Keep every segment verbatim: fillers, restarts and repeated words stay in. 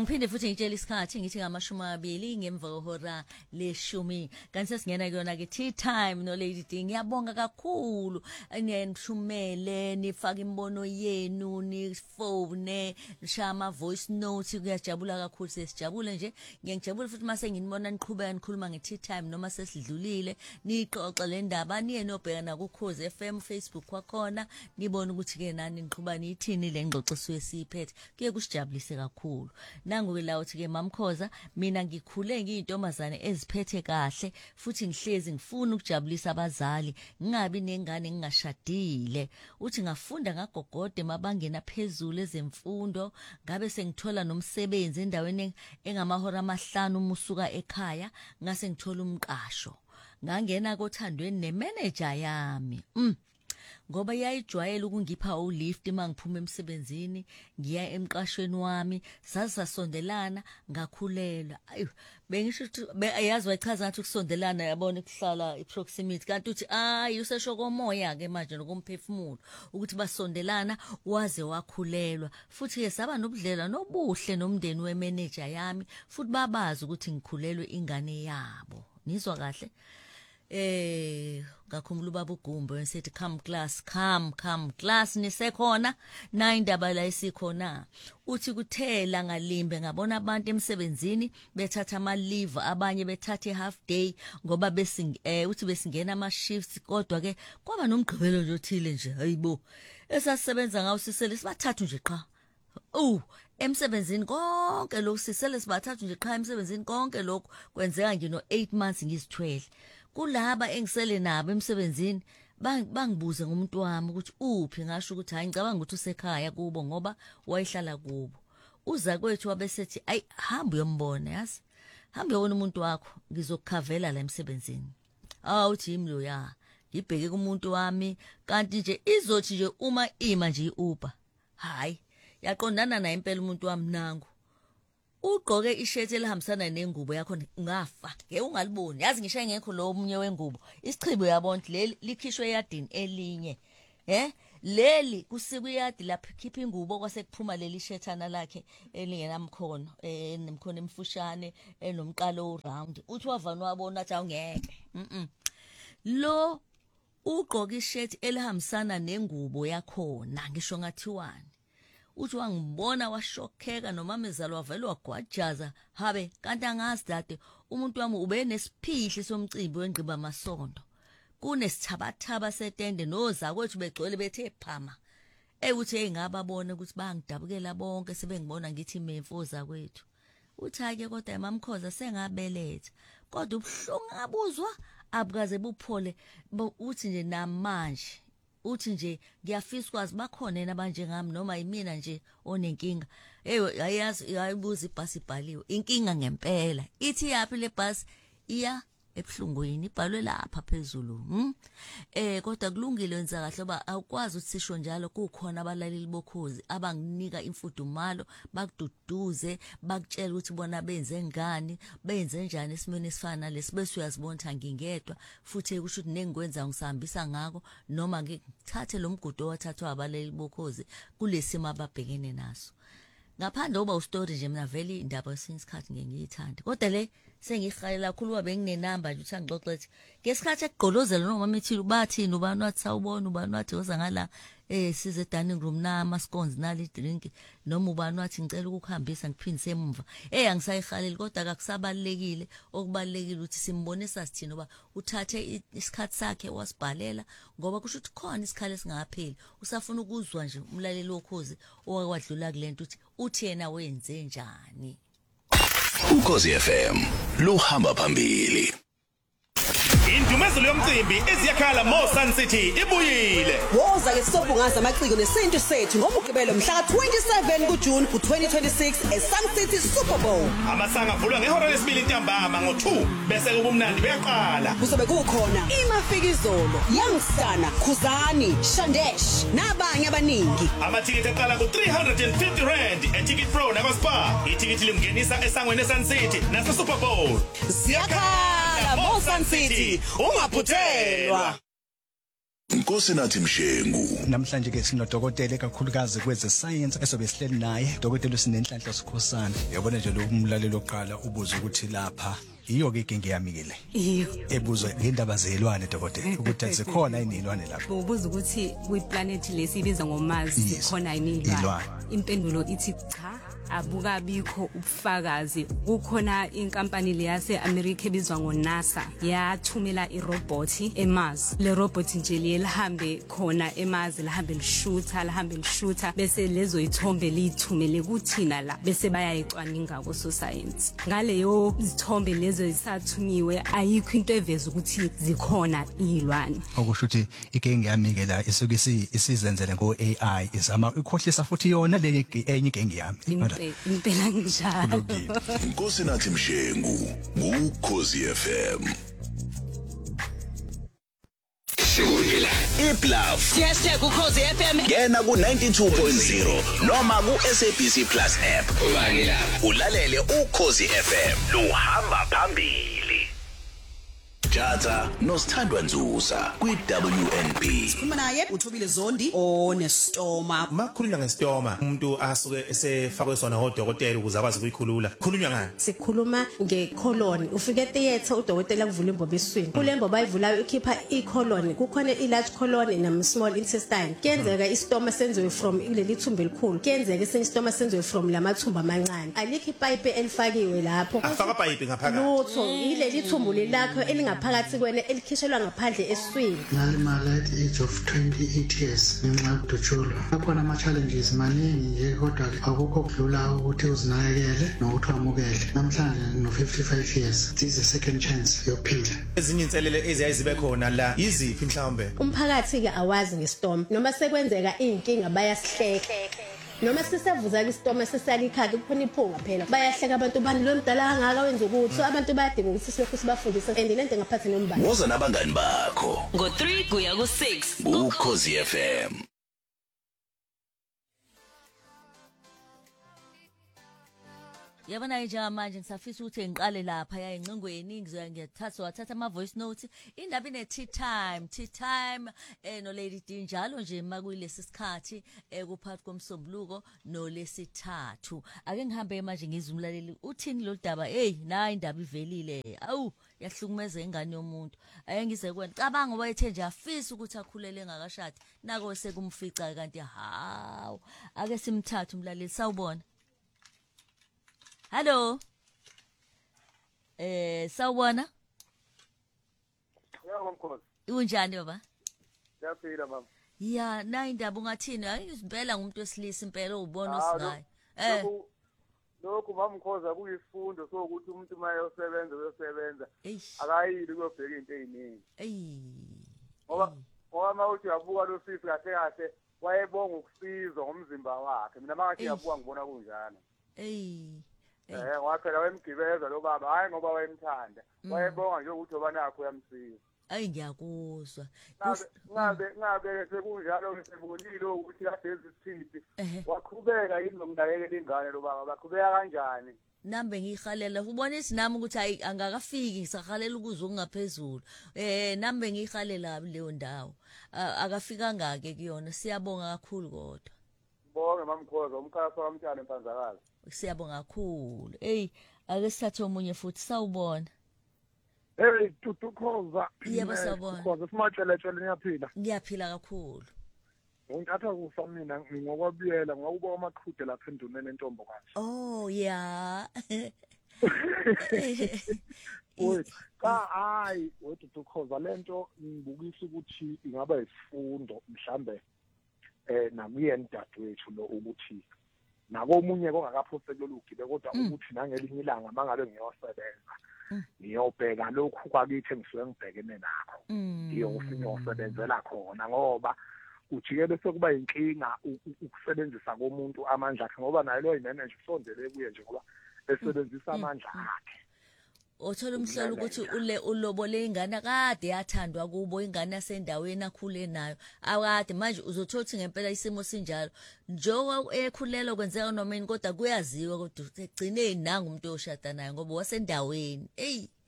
Angiphinde futhi ngitshela isikhathi ngithi ngamashumi amabili ngemva kohora leshumi. Kanti sesingena kuyona ke tea time no Lady D. Ngiyabonga kakhulu enishumele nifaka imbono yenu ni phone nishama voice note kuyajabula kakhulu sesijabule nje. Ngiyangijabula futhi mase nginibona niqhubeka nikhuluma nge-tea time noma sesidlulile niqoqa le ndaba niye nobheka na ku Khosi F M Facebook kwakhona nibone ukuthi ke nani niqhubana ithini le ngxoxo sesiphethe kuye kusijabulise kakhulu. Nangu ke la uthi ke mamkhoza mina ngikhule ngiyintombazane eziphethe kahle futhi ngihlezi ngifuna ukujabulisa abazali ngingabi nengane ngingashadile. Uthi ngafunda ngagogode mabangena phezulu ezemfundo ngabe sengithola nomsebenzi endaweni engamahora amahlanu umusuka ekhaya ngase ngithola umqasho ngangena kothandweni nemanager yami mm. Ngoba yayijwayele ukungipha ulift mangiphuma emsebenzini ngiya emqashweni wami sasasondelana ngakhulelwa. Ayu bengisho ukuthi yazi wachaza ngathi ukusondelana yabona ukuhlala iproximity kanti uthi ayi usesho komoya ke manje nokumphefumulo ukuthi basondelana waze wakhulelwa futhi ke saba nobudlela nobuhle nomndeni wemanager yami futhi babazi ukuthi ngikhulelwe ingane yabo. Nizwa kahle eh ngakhumbula ubaba uGumbo ensethi come class come come class nisekhona na indaba la isikhona. Uthi kuthela ngalimbe ngabona abantu emsebenzini bethatha ama leave abanye bethatha half day ngoba besing eh uthi besingena ama shifts kodwa ke kwaba nomgqibelo nje othile nje hayibo esasebenza ngawo sisele sibathathu nje qha uh emsebenzini konke lokhu sisele sibathathu nje qha emsebenzini konke lokhu kwenzeka nje no eight months ngizithwele. Kulaba engisele nabo emsebenzini bangibuze ngomuntu wami ukuthi uphi ngasho ukuthi hayi ngicabanga ukuthi usekhaya kubo ngoba wayihlala kubo. Uza kwethu wabesethi ayi hamba uyombona yazi hamba uyobona umuntu wakho ngizokukhavela la emsebenzini. Ah uthi yimi lo ya ngibheke kumuntu wami kanti nje izothi nje uma ima nje iUber hayi yaqondana naye impela umuntu wami nangu ugqoke ishirt elihambisana nengubo yakho ngafa ke ungaliboni yazi ngishaye ngekho lo omunye wengubo isichibo yabona leli likhishwe yadini elinye eh leli kusika iyadi lapha khipha ingubo kwase kuphuma leli shethana lakhe elingenamkhono enemkhono emfushane enomqalo round uthi wavana wabona athi awungeke mhm lo ugqoke ishirt elihambisana nengubo yakhona ngisho ngathiwani. Uthi wangibona washokheka nomamezalo wavela wagwajaza habe kanti angazi dade umuntu wami ube nesiphihli somcimbi wengqiba masondo kunesithabathaba setende noza kwethu begcwele bethe phama ekuthi engababone ukuthi bangidabukela bonke sebengibona ngithi imemfoza kwethu. Uthi ake kodwa mamkhoza sengabeletha kodwa ubhlungu ngabuzwa abukaze buphole uthi nje namanje uthi nje ngiyafisa kwazi bakhona nabanje ngami noma yimina nje onenkinga. Hey ayazi ayibuza ibhasi ibhaliwe inkinga ngempela ithi yapi le bhasi iya ebhlungweni ibhalwe lapha phezulu hm eh kodwa kulungile wenza kahle ba awukwazi ukuthi sisho njalo kukhona abalaleli bokhozi abanginika imfudumalo bakududuze bakutshela ukuthi bona benze ngani benze njani esimene esifana lesibese uyazibona ngingedwa futhi kusho ukuthi nengikwenza ngisahambisa ngako noma ngithathe lo mgudu owathathwa abalaleli bokhozi kulesimo ababhekene naso. Ngaphandle oba ustory nje mina vele indaba esinsikhathi ngengiyithanda kodwa le sengihalela kakhulu wabe nginenamba nje uthi angixoxethi ngesikhathi ekugqolozela noma mithile bathini ubani wathi sawubona ubani wathi woza ngala eh size dining room nama scones nali drink noma ubani wathi ngicela ukukuhambisa ngiphindise emva eh angisayihaleli kodwa akusabalekile okubalekile ukuthi simbonisa sithini oba uthathe isikhathi sakhe wasibhalela ngoba kusho ukuthi khona isikhalo esingapheli usafuna ukuzwa nje umlaleli wokhozi owakwadlula kulento uthi uthi yena wenze njani. Ukhozi F M luhamba phambili. Indumezelo yomcimbi eziyakhala Mo Sun City ibuyile. Woza ke sobungaza amaciko nesintu sethu ngomugqibelo mhla ka twenty-seven kuJune ku twenty twenty-six eSun City Super Bowl. Amasanga avulwa ngehora lesibili ntambama ngo two bese kubumnandi beyaqala. Kuzobe kukhona iMafikizolo, Youngsana, Khuzani, Shandesh nabanye abaningi. Amathikiti aqala ku three hundred fifty rand eTicket Pro nakwaSpa. Ithikiti limngenisa esangweni eSun City nase Super Bowl. Siyakhala Mo Sun City. Ungaphuthelwa. Nkosi nathi Mshengu. Namhlanje ke sinodokotela kakhulukazi kweze science esobe sihleli naye dokotela usinenhlanhla Sikhosana. Yabona nje lo umlalelo oqala ubuza ukuthi lapha iyo ke inkinga yamikile. Iyo. Ebuzwe ngendaba zelwane dokotela ukuthi zikhona inilwane lapha. Ubuza ukuthi kwi planet lesibiza ngoMars zikhona inilwane. Impendulo ithi cha. Abukabikho ubufakazi. Kukhona inkampani le yase America ebizwa ngoNASA yathumela irobot eMars. Le robot nje lihambe khona eMars lihambe lishutha lihambe lishutha bese lezo ithombe lithumele kuthina la bese bayayicwaninga ku science. Ngaleyo izithombe lezo zisathumiwe ayikho into eveza ukuthi zikhona ilwane. Okusho ukuthi inkinga yamikela isuke isizenzele ngo A I izama ikhohlisa futhi yona le enye inkinga yami. Impela njalo. Nkosi nathi Mshengu Ukhozi F M. Sibuyela iPlaf. Hashtag Ukhozi F M. Ngena ku ninety-two point zero noma ku S A B C Plus app. Ubani lapha ulalele Ukhozi F M luhamba phambili. Jata noSthandwa Nzusa kwi W N B. Sikhuluma naye uThobile Zondi onestoma. Makhulunywa ngesitoma umuntu asuke esefakwe sona odokotela ukuze akwazi ukuyikhulula. Khulunywa ngani? Sikhuluma ngecolon. Ufike theater udokotela kuvula imbobo eswini. Kule mbobo ayivulayo ikhipha icolon. Kukhona ilarge colon na small intestine. Kuyenzeka istoma senziwe from ileli thumbu elikhulu. Kuyenzeka esenye istoma senziwe from lamathumbu amancane. Alikho ipipe elifakiwe lapho. Afaka pipe ngaphakathi. Lutho ileli thumbu lelakho elinga phakathi kwena elikhishelwa ngaphandle eswini. Ngalimala at the age of twenty-eight years ngenxa yokudutshulwa. Akhona ama challenges maningi nje kodwa akukho okudlula ukuthi uzinakekele nokuthi wamukele. Namhlanje no fifty-five years it is a second chance yokuphila. Ezinye inselele eziyayizibe khona la iziphi mhlawumbe? Umphakathi ke awazi ngestorm noma sekwenzeka inkinga bayasihleka. Noma sisavuza isitoma sesalikhaka kukhona iphunga phela bayahleka abantu bani lo mdala kangaka wenza ukuthi so abantu bayadinga ukuthi silokhu sibafundisa and lento ngaphathi nombani Woza nabangani bakho Ngo three kuya ku six Ukhozi F M. Yabona nje manje ngisafisa ukuthi ngiqale lapha ya engcingweni ngizoya ngiyathatha wathatha ama voice notes indaba ine tea time tea time eh no Lady D njalo nje makuyilesi sikhathi eh kuphathi komsombuluko no lesithathu ake ngihambe manje ngizumlaleli uthini lo daba hey na indaba ivelile awu yahlukumeza ingane yomuntu ayengize kwena cabanga wayethe nje afisa ukuthi akhulele ngakashadi nako sekumfica kanti hawu ake simthathe umlaleli sawubona. Hello. Eh sawubona? Yebo mkhosi. Unjani baba? Siyaphila mama. Ya, na indaba ungathini? Ayizimpela ngumuntu wesilisa impela ubona usingayi. Eh. Lokho mama Mkhoza kuyisifundo sokuthi umuntu mayosebenza uyosebenza. Akayili kuyobheka into eziningi. Ey. Ngoba ngoba mawuthi yabuka lo sisi kahle kahle wayebonga ukusizwa ngomzimba wakhe. Mina manje yabuka ngibona kunjalo. Ey. Eh waphela wemgibeza lo baba hayi ngoba wayemthanda wayebonga nje ukuthi obanakho uyamsiza. Ayi ngiyakuzwa. Ngabe ngabe sekunjalo sebonile ukuthi kade ezithithi waqhubeka yini nokunakekela ingane lo baba baqhubeka kanjani? Nambe ngihalela ubona isinami ukuthi ayi angakafiki ngisahalela ukuzwa ungaphezulu. Eh nambe ngihalela leyo ndawo. Akafika ngake kuyona siyabonga kakhulu kodwa. Bonke mamkhoza umkhasa wamtshana empanzakazi. Siyabonga kakhulu. Ey ake sithathe omunye futhi sawubona. Hey Tutukhoza. Yebo sawubona. Khoza simatshele tshele niyaphila. Ngiyaphila kakhulu. Ngithatha kufa mina ngokwabiyela ngokuba amaqhude lapha enduneni entombo kanje. Oh yeah. Oy, ka hayi weTutukhoza lento ngibukisa ukuthi ingaba isifundo mhlambe eh namuyeni dadwethu lo ukuthi nako omunye kongakaphose kulolugibe kodwa ukuthi nangelinye ilanga mangabe ngiyosebenza ngiyobheka lokhu kwakithi engisuke ngibhekene nakho ngiyofika ngiyosebenzela khona ngoba ujikele sekuba inkinga ukusebenzisa komuntu amandla akhe ngoba naye lo manager usondele kuye nje ngoba esebenzisa amandla akhe. Othola umhlolo ukuthi ule ulobole ingane kade yathandwa kubo ingane yasendaweni akhule nayo akade manje uzothothi ngempela isimo sinjalo njengoba ekhulelo kwenzeka noma ini kodwa kuyaziwa kodwa egcineni nanga umuntu oshada naye ngoba wasendaweni hey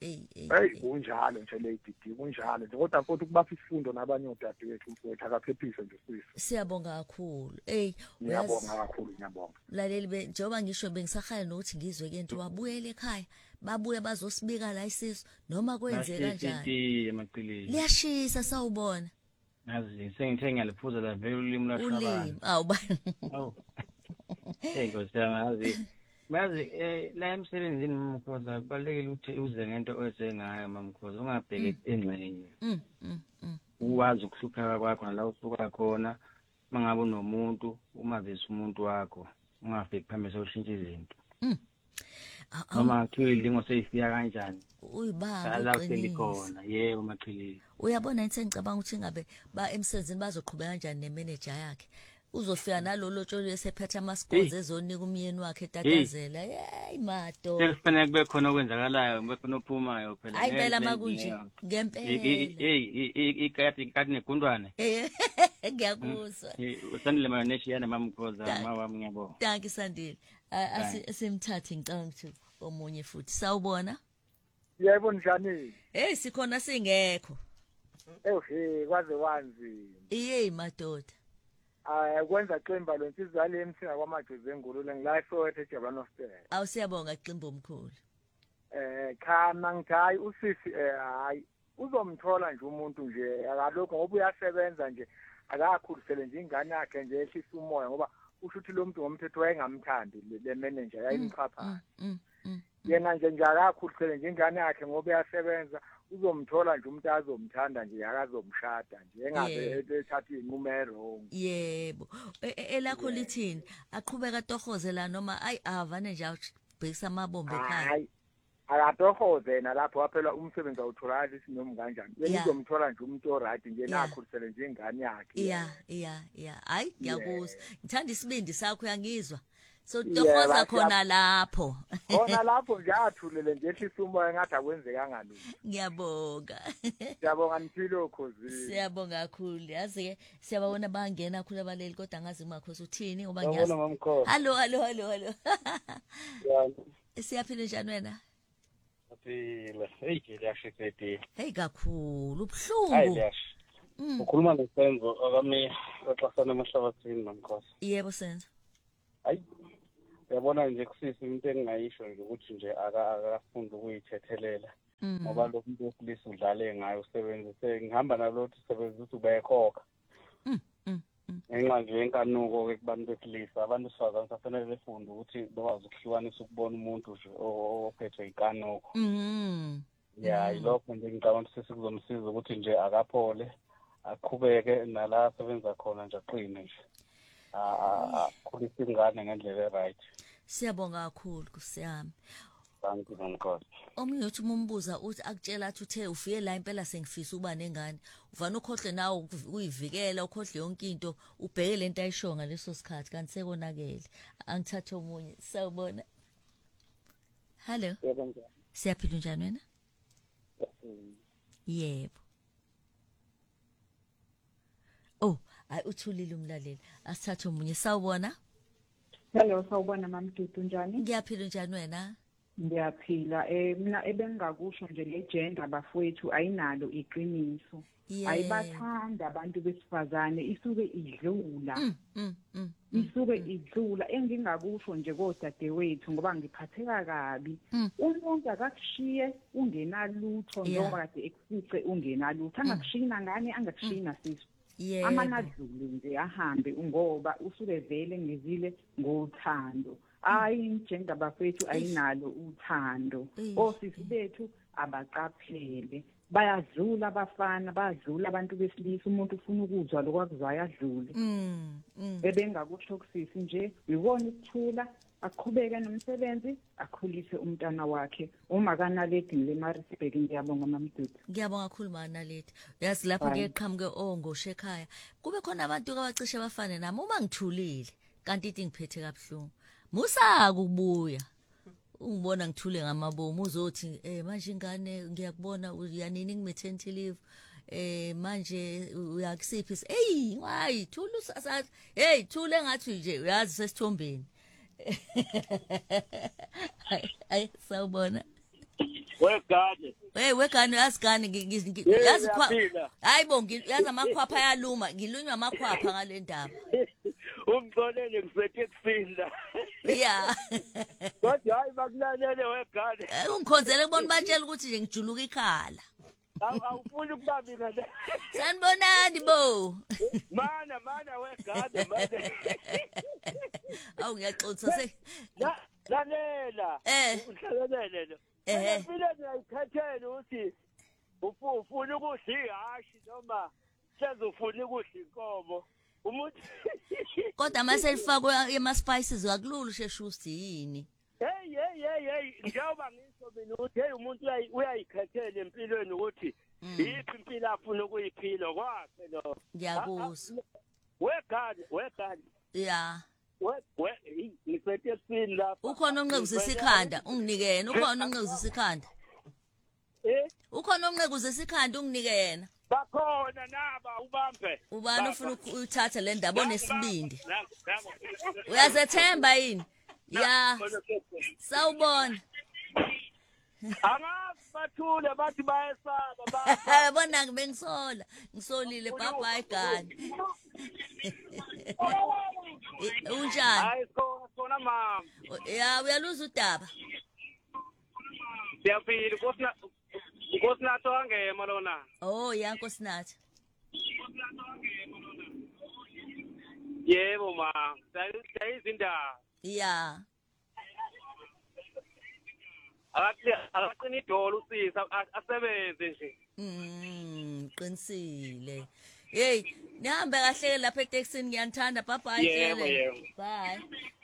hey hey kunjalo nje Lady D kunjalo nje kodwa futhi kubapha isifundo nabanye odadewethu mfowethu akaphephise nje sisi siyabonga kakhulu hey ngiyabonga kakhulu ngiyabonga laleli be njoba ngisho bengisahaya nokuthi ngizwe ke into wabuyele ekhaya babuye bazosibika la isiso noma kwenzeka kanjani emaqileni liyashisa sawubona yazi sengithe ngiyaliphuza la vele ulimi lwashaba ulimi awuba awu hey ngosiyamazi mazi eh la emsebenzini Mamkhoza balekile ukuthi uze ngento oyengayo Mamkhoza ungabheke engxenye mm mm uwazi ukuhlupheka kwakho nala usuka khona mangabe unomuntu umavisa umuntu wakho ungafiki phambili sewushintsha izinto mm noma kuyili ngoseyifika kanjani uyibamba la usekhona yebo maqhilile uyabona into engicabanga ukuthi ngabe ba emsebenzini bazoqhubeka kanjani nemanager yakhe uzofika nalolo lotsholo esephethe amasikozi ezonika umyeni wakhe etatazela hey mato sekufanele kube khona okwenzakalayo kube khona ophumayo phela hayi phela makunje ngempela hey ikati ikati negundwane eh ngiyakuzwa usandile mayoneshiyana Mamkhoza mama wami ngiyabonga thank you Sandile asimthathe ngicabanga ukuthi omunye futhi sawubona yebo njani hey sikhona singekho eh kwaze wanzi iye madoda ah kwenza qemba lo nsizwa emsinga kwamajuzi engulule ngilife ethe Jabana State awusiyabonga qemba omkhulu eh khana ngithi usisi eh hayi uzomthola nje umuntu nje akalokho ngoba uyasebenza nje akakhulisele nje ingane yakhe nje ehlisa umoya ngoba usho ukuthi lo muntu ngomthetho wayengamthandi le manager yayimchapha yena nje nje akakhulisele nje ingane yakhe ngoba uyasebenza uzomthola nje umuntu azomthanda nje akazomshada nje engabe ethatha inqumo wrong yebo elakho lithini aqhubeka tohoze la noma ayi avane nje awubhekisa amabombe ekhaya hayi akatohoze na lapho waphela umsebenzi awutholakala isinoma kanjani yena uzomthola nje umuntu oright nje nakhulisele nje ingane yakhe yeah yeah yeah hayi ngiyakuzwa ngithanda isibindi sakho uyangizwa so tohoza khona lapho khona lapho nje athulele nje ehlisa umoya ngathi akwenzeka ngalutho ngiyabonga siyabonga niphilo khozi siyabonga kakhulu yazi ke siyabona bangena kakhulu abaleli kodwa ngazi Makhosi uthini ngoba ngiyazi hallo hallo hallo hallo siyaphila njani wena phila hey ngiyasheketi hey kakhulu ubhlungu ukhuluma nesenzo akami waxasana emahlabathini Mamkhosi yebo senzo hayi uyabona nje kusisi into engingayisho nje ukuthi nje akafunda ukuyithethelela ngoba lo muntu wesilisa udlale ngayo usebenzise ngihamba nalothi usebenzisa ubekhokha ngenxa nje yenkanuko ke kubantu besilisa abantu besifazane safanele befunde ukuthi bakwazi ukuhlukanisa ukubona umuntu nje ophethwe inkanuko ya ilokho nje ngicabanga ukuthi sikuzomsiza ukuthi nje akaphole aqhubeke nala asebenza khona nje aqine nje akhulisa ingane ngendlela right siyabonga kakhulu kusiyami thank you Mamkhosi omunye uthi umbuza uthi akutshela ukuthi uthe ufike la impela sengifisa ukuba nengane uvana ukhohle nawe uyivikela ukhohle yonke into ubheke lento ayisho ngaleso sikhathi kanti sekonakele angithathe omunye sawubona hello siyaphila njani wena yebo oh ayi uthulile umlaleli asithathe omunye sawubona hello sawubona Mamdudu njani ngiyaphila njani wena ngiyaphila eh mina ebengakusho nje le gender bafowethu ayinalo iqiniso ayibathanda abantu besifazane isuke idlula isuke idlula engingakusho nje kodadewethu ngoba ngiphatheka kabi umuntu akakushiye ungenalutho noma kade ekufice ungenalutho angakushina ngane angakushina sisi amanadlule nje ahambe ngoba usuke vele ngizile ngothando ayi gender bafethu ayinalo uthando osisi bethu abaqaphele bayadlula abafana bayadlula abantu besilisa umuntu ufuna ukuzwa lokwakuzwayo adlule bebengakusho kusisi nje uyibona ukuthula aqhubeke nomsebenzi akhulise umntana wakhe uma kanaledi ngile Maritzburg ngiyabonga Mamdudu ngiyabonga kakhulu manaledi yazi lapha ke qhamuke ongoshe ekhaya kube khona abantu abacishe bafane nami uma ngithulile kanti ithi ngiphethe kabhlungu musa ukubuya ungibona ngithule ngamabomu uzothi eh manje ingane ngiyakubona uyanini ngimaternity leave eh manje uyakusiphi hey hayi thula usasathi hey thule ngathi nje uyazi sesithombeni ay sawubona Wegane. Hey wegane yasigane yazi khwa. Hayibo ngiyazi amakhwapha yaluma ngilunywa amakhwapha ngale ndaba. Ungixolele ngisethe kusinda. Yeah. Kodwa hayi bakulalele wegane. Ungikhonzele kubona batshela ukuthi nje ngijuluka ikhala. Awufuni ukuba mina le. Sanibonani bo. Mana mana wegane mana. Awu ngiyaxolisa se. Lalela. Eh. Uhlelelele lo. Eh. Mina ngiyayikhathela ukuthi ufuna ukudla ihashi noma senze ufuna ukudla inkomo. Umuntu kodwa mase lifakwa ema spices akulula sheshusi yini? Hey hey hey hey njengoba ngisho mina ukuthi hey umuntu uyayikhethela empilweni ukuthi yiphi impilo afuna ukuyiphila kwakhe lo. Ngiyakuzwa. Wegane wegane. Yeah. We we ngiphethe esini lapha. Ukhona onqekuzisa ikhanda unginike yena, ukhona onqekuzisa ikhanda. Eh? Ukhona onqekuzisa ikhanda unginike yena. Bakhona naba ubambe. Ubani ufuna ukuthatha le ndaba onesibindi? Uyazethemba yini? Ya. Sawubona. Angazi bathule bathi bayesaba ba. Bona ngibengisola. Ngisolile bye bye gani. Unjani? Hayi khona mama. Ya uyaluza udaba. Siyaphila nkosina nkosinathi wangema lona. Oh ya nkosinathi. Yebo ma. Sayizindaba. Ya. Akathi akaqini idolo usisa asebenze nje. Mm, qinisile. Hey, nihambe kahle lapha eTexini ngiyanthanda bye bye. Yebo yebo. Bye.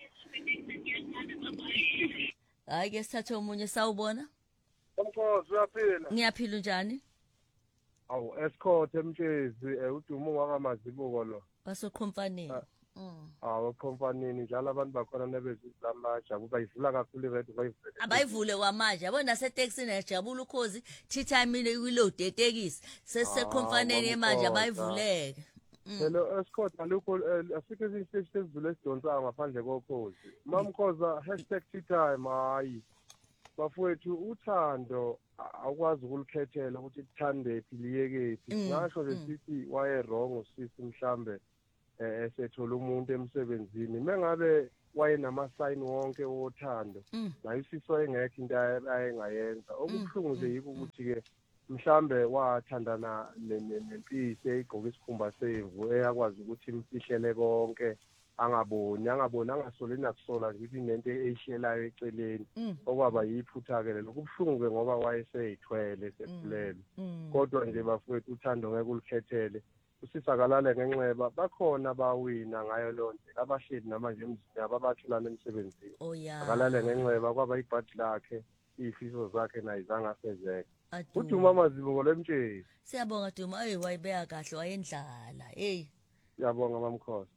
Hayi ke sithathe umunye sawubona. Umkhosi uyaphila. Ngiyaphila njani? Awu escort emtshezi udumo ngakamazibuko lo. Basokhomfaneni. Mm. Awu khomfaneni njalo abantu bakhona nebezizamaja kuba ivula kakhulu iredu bayivule. Abayivule kwamanje yabo naseTexini yajabula ukhozi tea time ile reload etekisi sesekhomfaneni manje abayivuleke. Hello escort alukho asikho izinto ezivule sidonsa ngaphandle kokhozi. Mamkhoza hashtag tea time hayi. Bafowethu uthando akwazi ukulikhethela ukuthi kuthande philiyeke phi. Ngasho nje sithi waye wrong usisi mhlambe esethola umuntu emsebenzini mengabe waye nama sign wonke wothando nayo siswa engekho into ayengayenza okubuhlungu nje yiko ukuthi ke mhlambe wathandana nempisi egqoka isikhumba semvu eyakwazi ukuthi imfihlele konke angaboni angaboni angasoli nakusola ukuthi nento eyihlelayo eceleni okwaba yiphutha ke lokho kubuhlungu ke ngoba wayeseyithwele sefulele kodwa nje bafowethu uthando ngeke ulikhethele usisakalale ngenxeba bakhona bawina ngayo lonke abahleli namanje emzini ababathulana emsebenzini akalale ngenxeba kwaba ibhadi lakhe ifiso zakhe nayizanga fezeke uduma amazibuko lemtshezi siyabonga Duma hey wayibeka kahle wayendlala hey siyabonga mamkhosi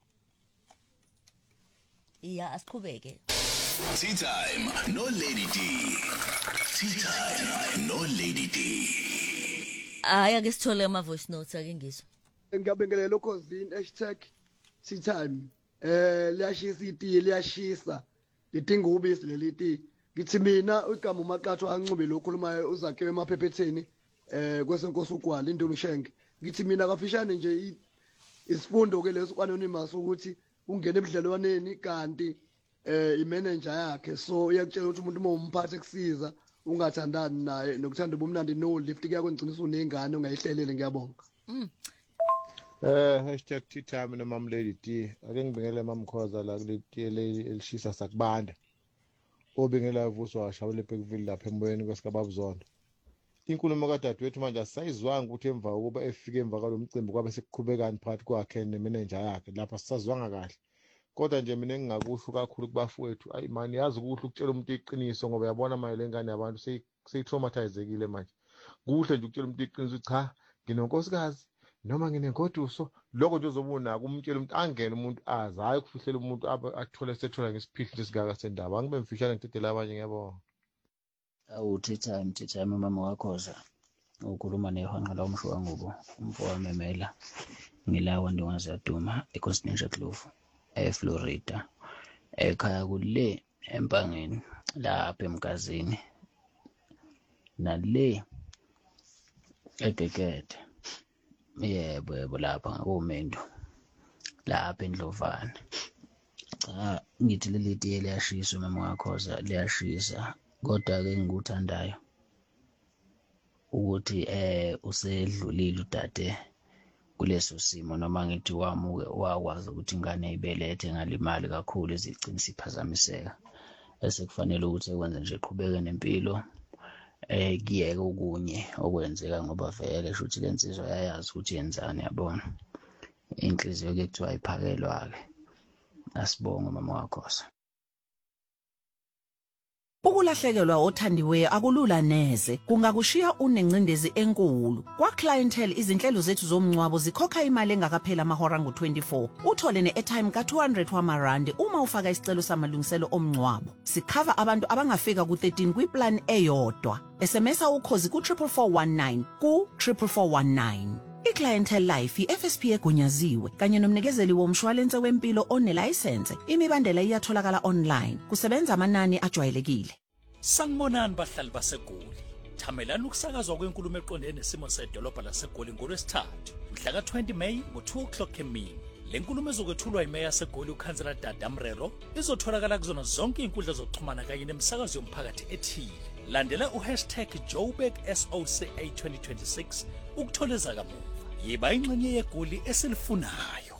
iya asiqhubeke Tea time no Lady D. Tea time no Lady D. Aya ke sithole ama voice notes ake ngizwe ngiyabingelela ukhosini hashtag tea time eh liyashisa iti liyashisa lidinga ubisi leliti ngithi mina igama uMaqatho ancube lokhulumayo uzakhe emaphepheteni eh kwesenkosi uGwala indulu shenge ngithi mina kafishane nje isifundo ke leso anonymous ukuthi ungena ebudlelwaneni kanti eh imanager yakhe so uyakutshela ukuthi umuntu uma umphathe kusiza ungathandani naye nokuthanda ubumnandi no lift kuyakwenzinisa unengane ungayihlelele ngiyabonga mm Eh hashtag tea time no Mam Lady D ake ngibingele mamkhoza la kule tea elishisa sakubanda obingela vuswa washawule Bekville lapha emoyeni kwesikababuzona inkulumo kadadewethu manje asayizwanga ukuthi emva ukuba efike emva kwalomcimbi kwabe sekuqhubekani phakathi kwakhe nemanager yakhe lapha sisazwanga kahle kodwa nje mina engingakusho kakhulu kubafowethu ayi mani yazi ukuthi ukutshela umuntu iqiniso ngoba yabona manje lengane yabantu sey traumatizekile manje kuhle nje ukutshela umuntu iqiniso cha nginonkosikazi noma nginengoduso lokho nje uzobona kumtshela umuntu angene umuntu azi hayi kufihlela umuntu athole sethola ngesiphihli lesigaka sendaba angibe mfishane ngitethela abanye ngiyabona awu tea time tea time mama wakhoza ukhuluma nehonqa la umsho wangubo umfowabo memela ngilawa ndingazi yaduma eConstitution Clove eFlorida ekhaya kule empangeni lapha emgazini nale egegede yebo yebo lapha ngakomendo lapha eNdlovane. Cha ngithi leli tiye liyashisa mama wakhoza liyashisa, kodwa ke ngikuthandayo ukuthi eh usedlulile udade kuleso simo, noma ngithi wamuke wakwazi ukuthi ingane ibelethe ngalimali kakhulu ezigcina siphazamiseka, esekufanele ukuthi ekwenze nje eqhubeke nempilo eh kiyeke okunye okwenzeka ngoba vele shuthi lensizwa yayazi ukuthi yenzani yabona. Inhliziyo ke kuthiwa iphakelwa ke. Asibonge mama wakhoza. Ukulahlekelwa othandiweyo akulula neze, kungakushiya unencindezi enkulu. Kwa clientele izinhlelo zethu zomncwabo zikhokha imali engakaphela amahora ngo twenty-four. Uthole ne-airtime ka two hundred wamarandi uma ufaka isicelo samalungiselo omncwabo. Sikhava abantu abangafika ku thirteen kwiplan eyodwa. S M S ukhozi ku four four one nine ku four four one nine. I-Clientele Life i-F S P egunyaziwe kanye nomnikezeli womshwalense wempilo onelicense. Imibandela iyatholakala online. Kusebenza amanani ajwayelekile. Sanibonani bahlali baseGoli. Thamelani ukusakazwa kwenkulumo eqondene nesimo sedolobha laseGoli ngolwesithathu mhla ka twenty May ngo two o'clock emini. Le nkulumo ezokwethulwa imeya yaseGoli uKhansela Dada Mrero izotholakala kuzona zonke inkundla zokuxhumana kanye nemsakazo yomphakathi ethile. Landela uhashtag Joburg S O C A twenty twenty-six ukutholeza kamuva. Yiba ingxenye yeGoli esilifunayo.